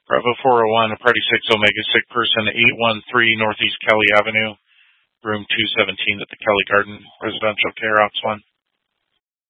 Bravo 401, a Party 6 Omega sick person, 813 Northeast Kelly Avenue, room 217 at the Kelly Garden Residential Care Ops 1.